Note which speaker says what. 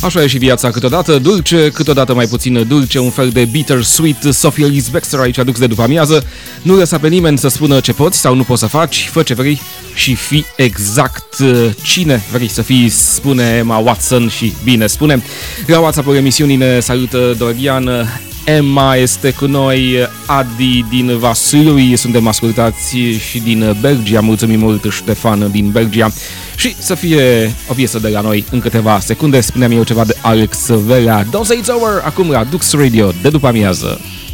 Speaker 1: Așa e și viața, câteodată dulce, câteodată mai puțin dulce, un fel de bittersweet. Sophia Elise Bextor aici adux de după amiază. Nu lăsa pe nimeni să spună ce poți sau nu poți să faci, fă ce vrei și fii exact cine vrei să fii, spune Emma Watson și bine spune. La WhatsApp-ul emisiunii ne salută Dorian. Emma este cu noi, Adi din Vaslui, suntem ascultați și din Belgia, mulțumim mult Ștefan din Belgia și să fie o piesă de la noi în câteva secunde, spuneam eu ceva de Alex Vela, Don't Say It's Over, acum la Dux Radio de după amiază.